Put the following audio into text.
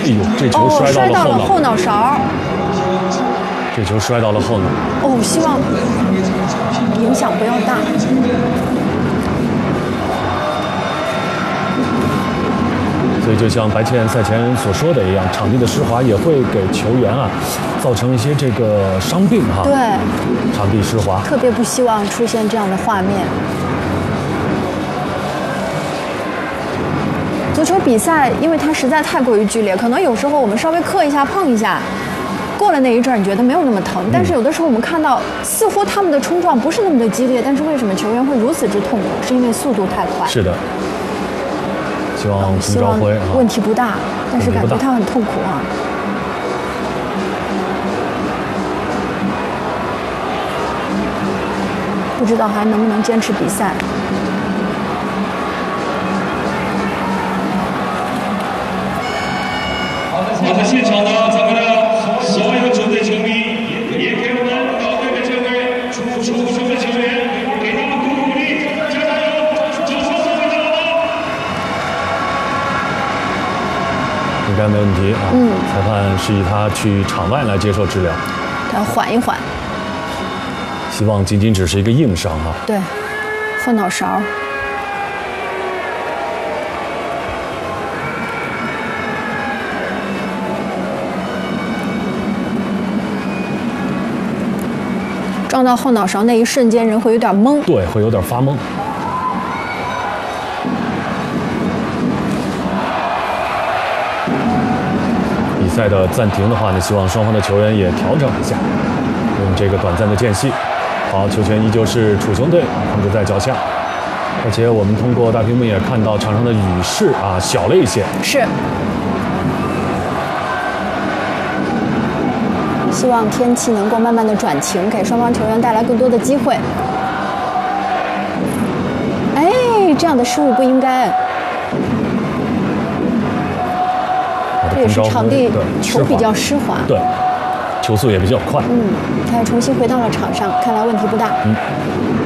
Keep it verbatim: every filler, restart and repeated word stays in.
哎呦，这球哦， 摔摔到了到了后脑， 后脑勺。 这球摔到了后脑。 哦，希望影响不要大。 所以就像白倩赛前所说的一样，场地的湿滑也会给球员啊造成一些这个伤病哈。 对， 场地湿滑， 特别不希望出现这样的画面。足球比赛，因为它实在太过于剧烈，可能有时候我们稍微磕一下、碰一下，过了那一阵儿，你觉得没有那么疼。但是有的时候我们看到，似乎他们的冲撞不是那么的激烈，但是为什么球员会如此之痛苦？是因为速度太快。 是的。希望洪希望昭辉问题不大，但是感觉他很痛苦啊。不知道还能不能坚持比赛。 好的，现场呢，咱们的所有主队球迷也给我们岛队的这位出出球的球员，给他们鼓鼓励，加油！主球准备好了。 应该没问题啊。 嗯。 裁判示意他去场外来接受治疗。 他缓一缓。 希望仅仅只是一个硬伤哈。 对，后脑勺。撞到后脑勺那一瞬间，人会有点懵。 对，会有点发懵。比赛的暂停的话呢，希望双方的球员也调整一下，用这个短暂的间隙。好，球权依旧是楚雄队控制在脚下，而且我们通过大屏幕也看到场上的雨势啊小了一些。 是。希望天气能够慢慢的转晴，给双方球员带来更多的机会。哎，这样的失误不应该。这也是场地球比较湿滑， 对，球速也比较快。 嗯，他又重新回到了场上，看来问题不大。 嗯。